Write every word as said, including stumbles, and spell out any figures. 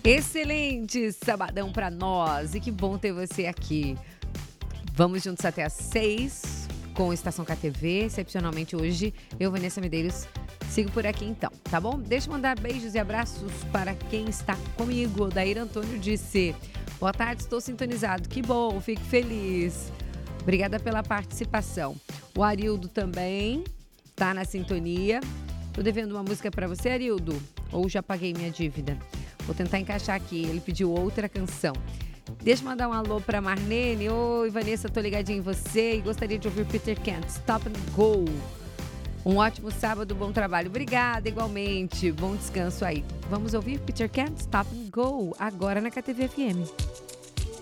Excelente sabadão pra nós e que bom ter você aqui. Vamos juntos até às seis com a Estação K T V. Excepcionalmente hoje, eu, Vanessa Medeiros, sigo por aqui então, tá bom? Deixa eu mandar beijos e abraços para quem está comigo. O Daír Antônio disse: boa tarde, estou sintonizado. Que bom, fico feliz. Obrigada pela participação. O Arildo também tá na sintonia. Tô devendo uma música para você, Arildo? Ou já paguei minha dívida? Vou tentar encaixar aqui, ele pediu outra canção. Deixa eu mandar um alô pra Marlene. Oi, Vanessa, tô ligadinha em você e gostaria de ouvir Peter Kent, Stop and Go. Um ótimo sábado, bom trabalho. Obrigada, igualmente. Bom descanso aí. Vamos ouvir Peter Kent, Stop and Go, agora na K T V F M.